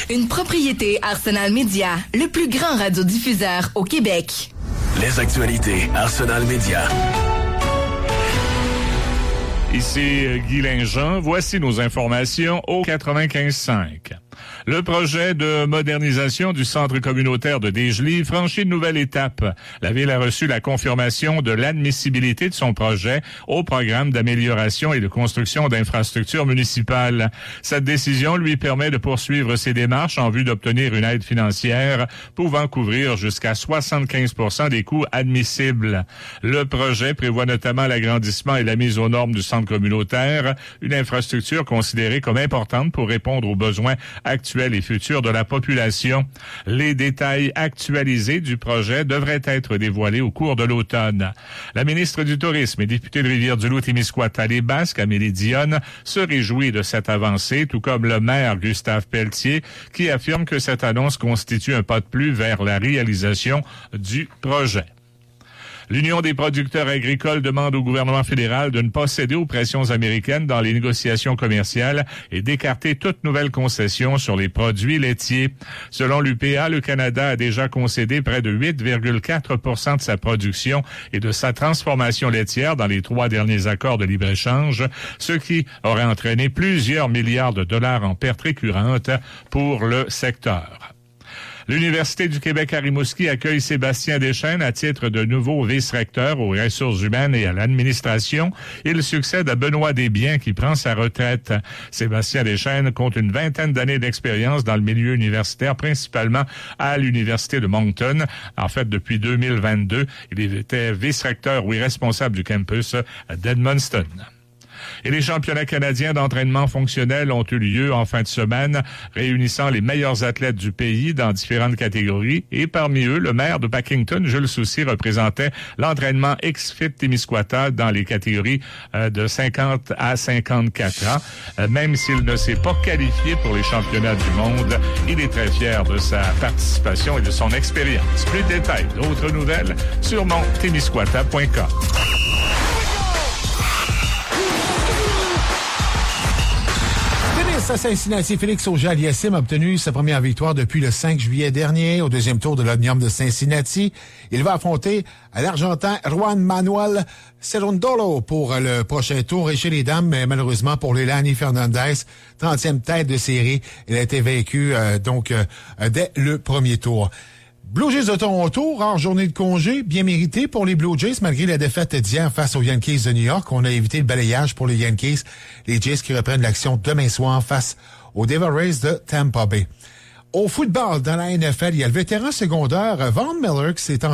Une propriété Arsenal Media, le plus grand radiodiffuseur au Québec. Les actualités Arsenal Media. Ici Guy Linjean, voici nos informations au 95.5. Le projet de modernisation du centre communautaire de Dégeley franchit une nouvelle étape. La Ville a reçu la confirmation de l'admissibilité de son projet au programme d'amélioration et de construction d'infrastructures municipales. Cette décision lui permet de poursuivre ses démarches en vue d'obtenir une aide financière pouvant couvrir jusqu'à 75% des coûts admissibles. Le projet prévoit notamment l'agrandissement et la mise aux normes du centre communautaire, une infrastructure considérée comme importante pour répondre aux besoins actuels et futurs de la population. Les détails actualisés du projet devraient être dévoilés au cours de l'automne. La ministre du Tourisme et députée de Rivière-du-Loup-Témiscouata les Basques, Amélie Dionne, se réjouit de cette avancée, tout comme le maire Gustave Pelletier, qui affirme que cette annonce constitue un pas de plus vers la réalisation du projet. L'Union des producteurs agricoles demande au gouvernement fédéral de ne pas céder aux pressions américaines dans les négociations commerciales et d'écarter toute nouvelle concession sur les produits laitiers. Selon l'UPA, le Canada a déjà concédé près de 8,4% de sa production et de sa transformation laitière dans les 3 derniers accords de libre-échange, ce qui aurait entraîné plusieurs milliards de dollars en pertes récurrentes pour le secteur. L'Université du Québec à Rimouski accueille Sébastien Deschênes à titre de nouveau vice-recteur aux ressources humaines et à l'administration. Il succède à Benoît Desbiens qui prend sa retraite. Sébastien Deschênes compte une 20aine d'années d'expérience dans le milieu universitaire, principalement à l'Université de Moncton. En fait, depuis 2022, il était vice-recteur, responsable du campus d'Edmundston. Et les championnats canadiens d'entraînement fonctionnel ont eu lieu en fin de semaine, réunissant les meilleurs athlètes du pays dans différentes catégories. Et parmi eux, le maire de Packington, Jules Soucy, représentait l'entraînement X-Fit Témiscouata dans les catégories de 50 à 54 ans. Même s'il ne s'est pas qualifié pour les championnats du monde, il est très fier de sa participation et de son expérience. Plus de détails, d'autres nouvelles sur montémiscouata.com. À Cincinnati, Félix Auger-Aliassime a obtenu sa première victoire depuis le 5 juillet dernier au deuxième tour de l'Omnium de Cincinnati. Il va affronter l'Argentin Juan Manuel Cerundolo pour le prochain tour. Et chez les dames, mais malheureusement pour Leilani Fernandez, 30e tête de série, elle a été vaincue dès le premier tour. Blue Jays de Toronto, rare journée de congé, bien méritée pour les Blue Jays malgré la défaite d'hier face aux Yankees de New York. On a évité le balayage pour les Yankees. Les Jays qui reprennent l'action demain soir face aux Devil Rays de Tampa Bay. Au football, dans la NFL, il y a le vétéran secondaire Von Miller qui s'est